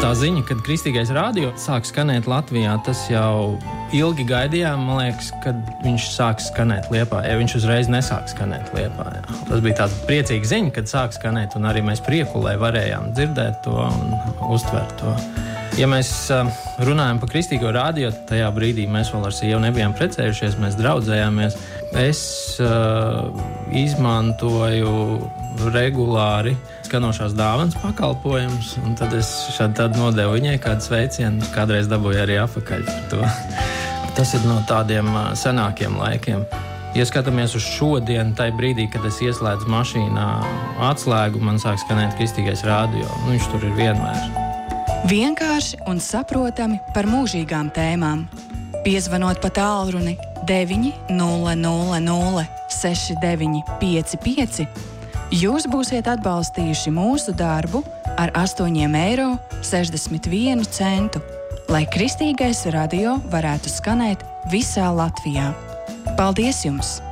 Tā ziņa, kad Kristīgais radio sāk skanēt Latvijā, tas jau ilgi gaidījām. Man liekas, kad viņš sāk skanēt Liepājā. Viņš uzreiz nesāk skanēt Liepājā. Tas bija tāds priecīgs ziņa, kad sāk skanēt, un arī mēs Priekulē varējām dzirdēt to un uztvert to. Ja mēs runājam par Kristīgo radio, tajā brīdī mēs vēl ar sievu nebijām precējušies, mēs draudzējāmies. Es izmantoju regulāri skanošās dāvanas pakalpojumus, un tad es tad nodevu viņai kādu sveicienu, kādreiz dabūju arī apakaļ par to. Tas ir no tādiem senākiem laikiem. Ja skatāmies uz šodienu, tajā brīdī, kad es ieslēdzu mašīnā atslēgu, man sāk skanēt Kristīgais radio, un viņš tur ir vienmēr. Vienkārši un saprotami par mūžīgām tēmām. Piezvanot pa tālruni 900 6955, jūs būsiet atbalstījuši mūsu darbu ar 8,61 €, lai Kristīgais radio varētu skanēt visā Latvijā. Paldies jums!